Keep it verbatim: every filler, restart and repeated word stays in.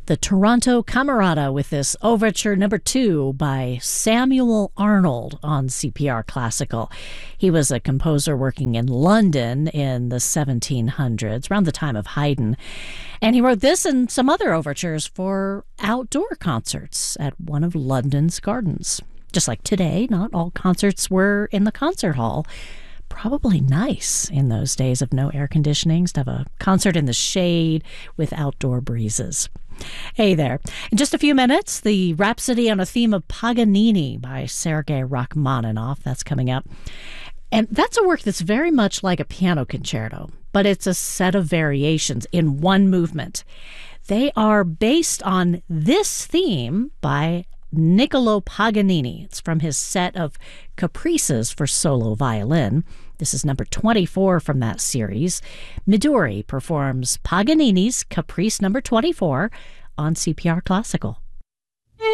The Toronto Camerata with this Overture Number Two by Samuel Arnold on C P R Classical. He was a composer working in London in the seventeen hundreds, around the time of Haydn. And he wrote this and some other overtures for outdoor concerts at one of London's gardens. Just like today, not all concerts were in the concert hall. Probably nice in those days of no air conditionings to have a concert in the shade with outdoor breezes. Hey there. In just a few minutes, the Rhapsody on a Theme of Paganini by Sergei Rachmaninoff. That's coming up. And that's a work that's very much like a piano concerto, but it's a set of variations in one movement. They are based on this theme by Niccolo Paganini. It's from his set of Caprices for solo violin. This is number twenty-four from that series. Midori performs Paganini's Caprice number twenty-four on C P R Classical.